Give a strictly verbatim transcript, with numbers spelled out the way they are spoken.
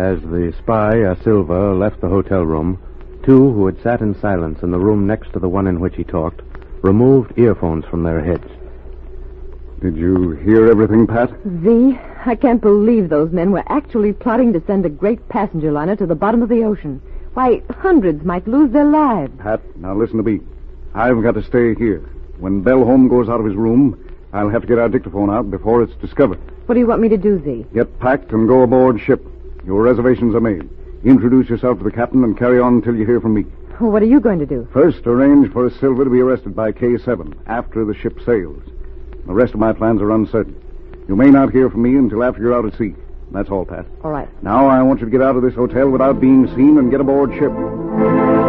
As the spy, uh, Silva, left the hotel room, two who had sat in silence in the room next to the one in which he talked removed earphones from their heads. Did you hear everything, Pat? V, I can't believe those men were actually plotting to send a great passenger liner to the bottom of the ocean. Why, hundreds might lose their lives. Pat, now listen to me. I've got to stay here. When Bellholm goes out of his room, I'll have to get our dictaphone out before it's discovered. What do you want me to do, Z? Get packed and go aboard ship. Your reservations are made. Introduce yourself to the captain and carry on until you hear from me. What are you going to do? First, arrange for Silva to be arrested by K seven after the ship sails. The rest of my plans are uncertain. You may not hear from me until after you're out at sea. That's all, Pat. All right. Now I want you to get out of this hotel without being seen and get aboard ship.